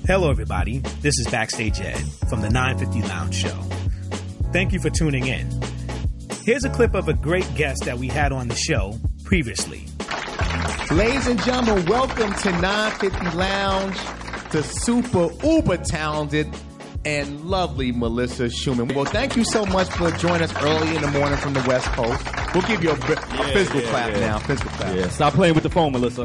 Hello, everybody. This is Backstage Ed from the 950 Lounge Show. Thank you for tuning in. Here's a clip of a great guest that we had on the show previously. Ladies and gentlemen, welcome to 950 Lounge, the super uber talented and lovely Melissa Schumann. Well, thank you so much for joining us early in the morning from the West Coast. We'll give you a physical clap now. Physical clap. Yeah, stop playing with the phone, Melissa.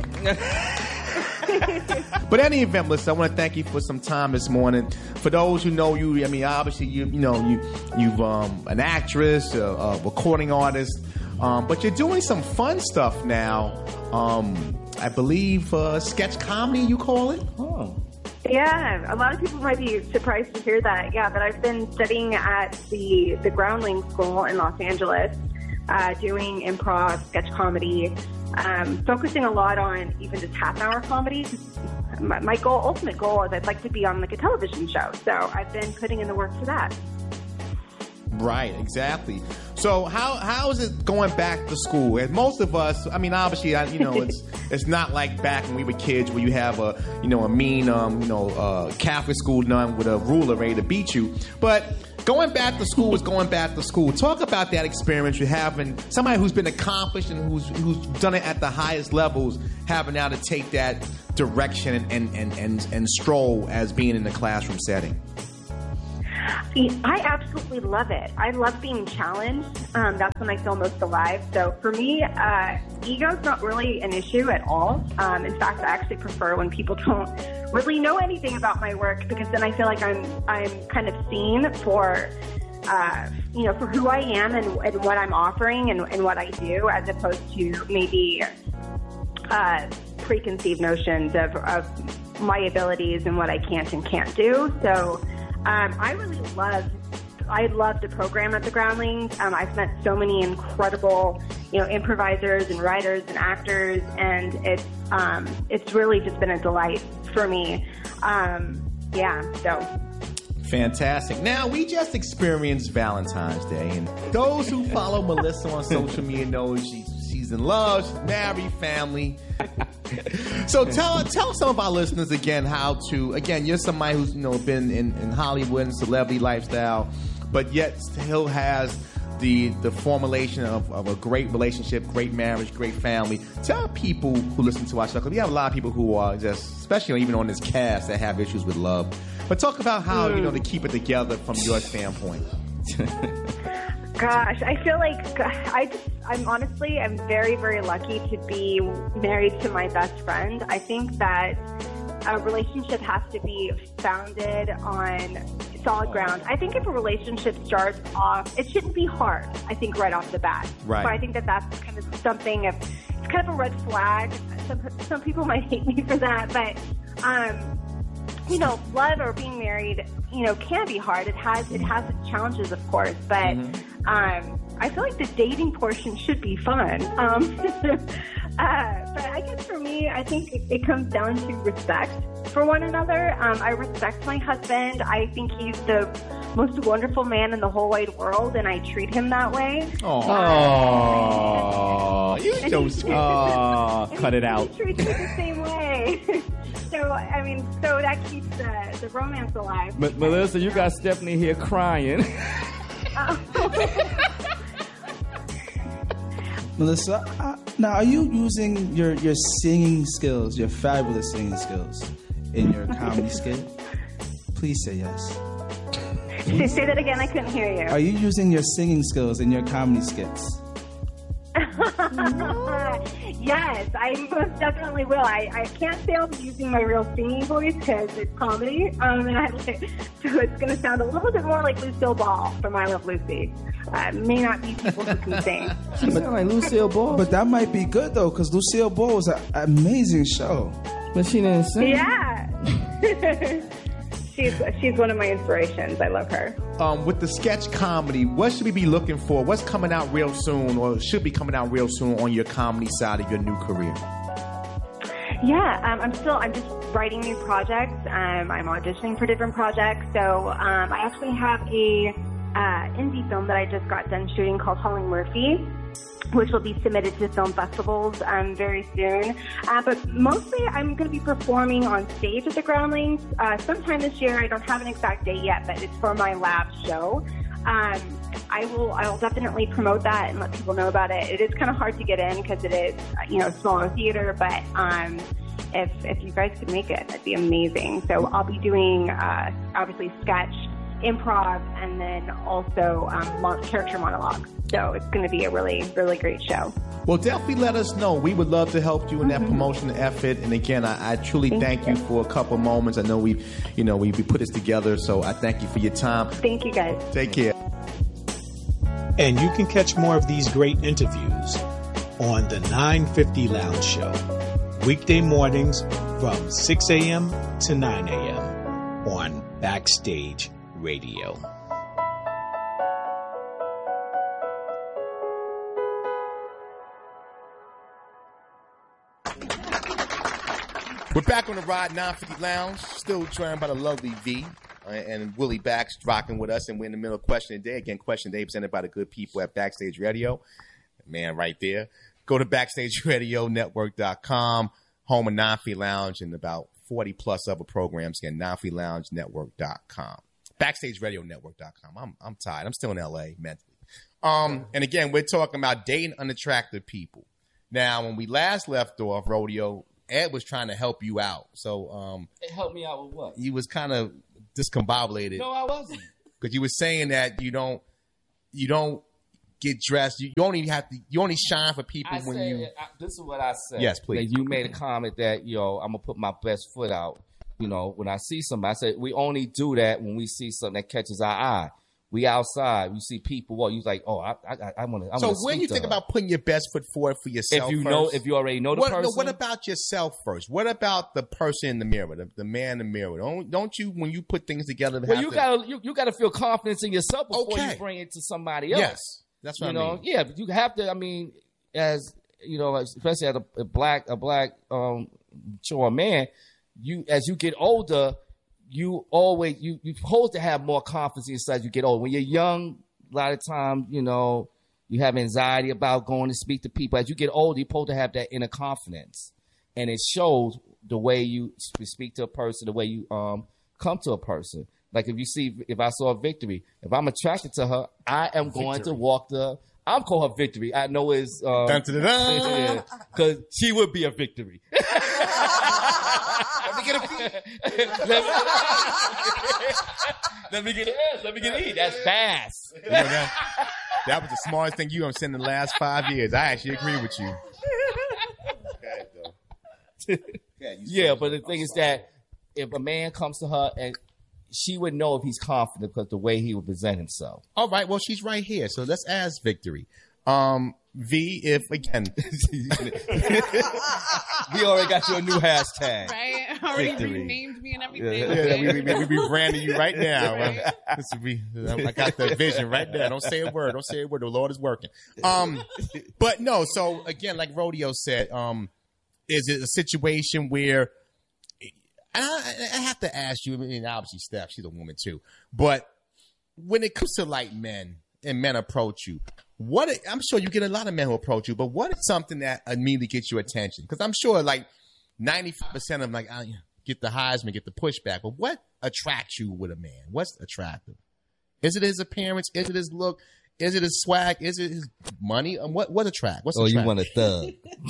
But in any event, Melissa, I want to thank you for some time this morning. For those who know you, I mean, obviously you've an actress, a recording artist, but you're doing some fun stuff now. I believe sketch comedy, you call it? Oh. Yeah, a lot of people might be surprised to hear that. Yeah, but I've been studying at the Groundling School in Los Angeles, doing improv, sketch comedy, focusing a lot on even just half-hour comedy. My ultimate goal is I'd like to be on like a television show. So I've been putting in the work for that. Right, exactly. So how is it going back to school? And most of us, I mean, obviously, it's not like back when we were kids where you have a mean Catholic school nun with a ruler ready to beat you. But going back to school is going back to school. Talk about that experience you're having. Somebody who's been accomplished and who's done it at the highest levels, having now to take that direction and stroll as being in the classroom setting. I absolutely love it. I love being challenged. That's when I feel most alive. So for me, ego's not really an issue at all. In fact, I actually prefer when people don't really know anything about my work, because then I feel like I'm kind of seen for for who I am and what I'm offering and what I do, as opposed to maybe preconceived notions of my abilities and what I can't and can't do. So I love the program at the Groundlings. I've met so many incredible, improvisers and writers and actors, and it's really just been a delight for me. So. Fantastic. Now, we just experienced Valentine's Day, and those who follow Melissa on social media know she's in love, she's married, family. So tell some of our listeners again you're somebody who's been in Hollywood and celebrity lifestyle, but yet still has the formulation of a great relationship, great marriage, great family. Tell people who listen to our show, because we have a lot of people who are just, especially even on this cast, that have issues with love. But talk about how to keep it together from your standpoint. Gosh, I feel like I'm very, very lucky to be married to my best friend. I think that a relationship has to be founded on solid ground. I think if a relationship starts off, it shouldn't be hard, I think, right off the bat. Right. So I think that's kind of something it's kind of a red flag. Some people might hate me for that, but love or being married, can be hard. It has its challenges, of course, but I feel like the dating portion should be fun. But I guess for me, I think it comes down to respect for one another. I respect my husband. I think he's the most wonderful man in the whole wide world, and I treat him that way. Oh, you're so sweet. Cut it out. He treats me the same way. So that keeps the romance alive. Melissa, you got Stephanie here crying. Melissa, now are you using your singing skills, your fabulous singing skills, in your comedy skit? Please say yes. Say that again, I couldn't hear you. Are you using your singing skills in your comedy skits? Yes, I most definitely will. I can't say I'll be using my real singing voice because it's comedy, so it's going to sound a little bit more like Lucille Ball from I Love Lucy. May not be people who can sing. She sounds like Lucille Ball. But that might be good, though, because Lucille Ball was an amazing show. But she didn't sing. Yeah. She's one of my inspirations. I love her. With the sketch comedy, what should we be looking for? What's coming out real soon, or should be coming out real soon on your comedy side of your new career? Yeah, I'm just writing new projects. I'm auditioning for different projects. So I actually have a indie film that I just got done shooting called Holling Murphy. which will be submitted to film festivals very soon. But mostly I'm going to be performing on stage at the Groundlings sometime this year. I don't have an exact date yet, but it's for my lab show. I will definitely promote that and let people know about it. It is kind of hard to get in because it is, a smaller theater, but if you guys could make it, that'd be amazing. So I'll be doing, obviously, sketch, improv, and then also character monologues. So it's going to be a really, really great show. Well, definitely let us know. We would love to help you in that promotion effort. And again, I truly thank you for a couple moments. I know we put this together, so I thank you for your time. Thank you, guys. Take care. And you can catch more of these great interviews on the 950 Lounge Show, weekday mornings from 6 a.m. to 9 a.m. on Backstage Radio. We're back on the Ride 950 Lounge, still joined by the lovely V. And Willie Bax rocking with us, and we're in the middle of Question of the Day. Again, Question of the Day presented by the good people at Backstage Radio. Man, right there. Go to BackstageRadioNetwork.com, home of 950 Lounge, and about 40-plus other programs. Again, 950LoungeNetwork.com. BackstageRadioNetwork.com. I'm tired. I'm still in L.A. mentally. And again, we're talking about dating unattractive people. Now, when we last left off, Rodeo, Ed was trying to help you out. So It helped me out with what? you was kind of discombobulated. No, I wasn't. Because you were saying that you don't get dressed. You only shine for people This is what I said. Yes, please. That you made a comment that, I'm going to put my best foot out. When I see somebody, I said, we only do that when we see something that catches our eye. We outside, we see people walk. You like, oh, I want to. So when you think about putting your best foot forward for yourself, if you already know the person. What about yourself first? What about the person in the mirror, the man in the mirror? Don't you, when you put things together? You gotta feel confidence in yourself before you bring it to somebody else. Yes, that's what I mean. Yeah, but you have to. I mean, as especially as a black mature man, as you get older. You supposed to have more confidence in yourself as you get older. When you're young, a lot of times, you have anxiety about going to speak to people. As you get older, you're supposed to have that inner confidence. And it shows the way you speak to a person, the way you come to a person. Like if I saw Victory, if I'm attracted to her, I am going to walk I'm calling her Victory. I know it's because she would be a victory. Let me get E. That's fast. That was the smartest thing you've said in the last 5 years. I actually agree with you. Yeah, but the thing is that if a man comes to her, and she would know if he's confident because the way he would present himself. All right, well, she's right here, so let's ask Victory. V, if again, we already got you a new hashtag. Right? Already Victory. renamed me and everything. Yeah, we rebranding you right now. Right? I got the vision right there. Don't say a word. Don't say a word. The Lord is working. But no. So again, like Rodeo said, is it a situation where I have to ask you? I mean, obviously, Steph, she's a woman too. But when it comes to like men and men approach you. I'm sure you get a lot of men who approach you, but what is something that immediately gets your attention? Because I'm sure like 95% of them like get the Heisman, get the pushback. But what attracts you with a man? What's attractive? Is it his appearance? Is it his look? Is it his swag? Is it his money? What attracts? What's attractive? You want a thug?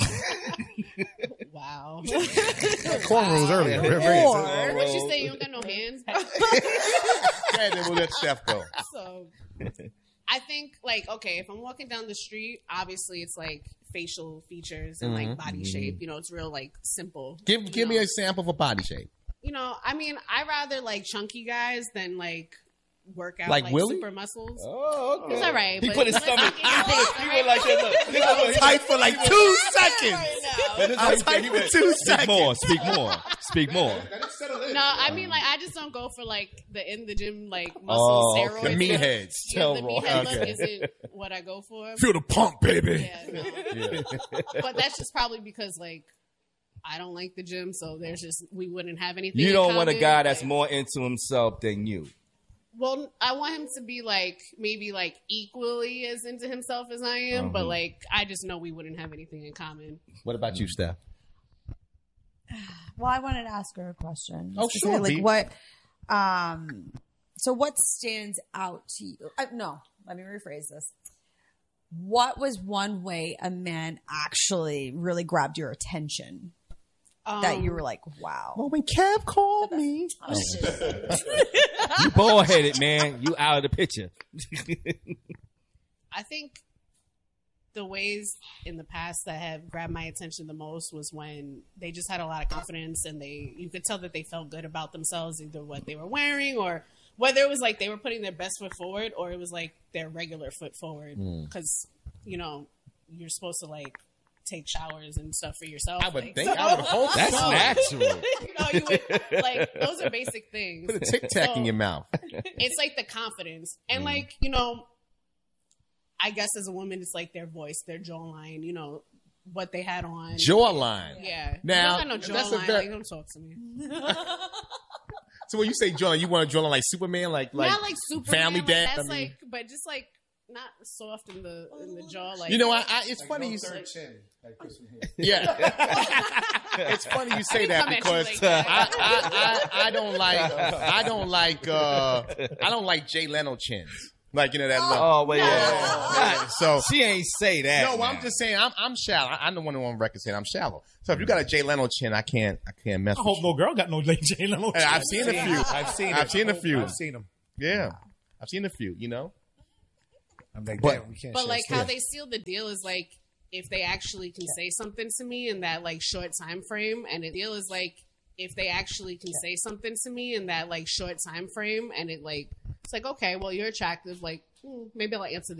Wow. Cornrows earlier. What you say? You don't got no hands? Yeah, then we'll let Steph go. So, I think, like, okay, if I'm walking down the street, obviously it's like facial features and like body shape. It's real like simple. Give me a sample of a body shape. I mean, I rather like chunky guys than like work out like Willie? super muscles. Oh, okay. It's all right. He but put his stomach. He went like that. Look. Tight for like 2 seconds. I'm tight for 2 seconds. Speak more. No, I mean, like, I just don't go for like the in the gym like muscle steroids. The meatheads. Yeah, the meathead look isn't what I go for. Feel the pump, baby. Yeah, no. But that's just probably because like I don't like the gym, so we wouldn't have anything. You in don't common, want a guy that's more into himself than you. Well, I want him to be like maybe like equally as into himself as I am, but like I just know we wouldn't have anything in common. What about you, Steph? Well, I wanted to ask her a question. Oh, sure. Like what? So what stands out to you? No, let me rephrase this. What was one way a man actually really grabbed your attention that you were like, wow? Well, when Kev called me. You bald-headed, man. You out of the picture. I think the ways in the past that have grabbed my attention the most was when they just had a lot of confidence and you could tell that they felt good about themselves, either what they were wearing or whether it was like they were putting their best foot forward or it was like their regular foot forward. Because, you know, you're supposed to like take showers and stuff for yourself. I would like, think. I would hope That's so. natural. You know, you would, like, those are basic things. Put a Tic Tac in your mouth. It's like the confidence. And like, you know, I guess as a woman, it's like their voice, their jawline, you know, what they had on. Jawline. Yeah. Now, you don't got no that's a jawline. very- Like, don't talk to me. So when you say jawline, you want a jawline like Superman, like Not like Superman. Family like, Dad. That's I mean, like, but just like not soft in the jaw. Like, you know, it's funny you say. Yeah, it's funny you say that come at you because like that. I don't like Jay Leno chins. Like, you know that. Oh, well, yeah. Yeah. So She ain't say that. no, now. I'm just saying I'm shallow. I'm the one who on record saying I'm shallow. So if you got a Jay Leno chin, I can't mess I with hope you. no girl got no Jay Leno. Hey, I've seen a few. I've seen a few. I've seen them. Yeah, I've seen a few. You know. I'm like, But- damn, we can't. But share like how stuff. they seal the deal is like if they actually can say something to me in that like short time frame, and the deal is like if they actually can say something to me in that like short time frame, and it's like okay, well you're attractive, like maybe I'll answer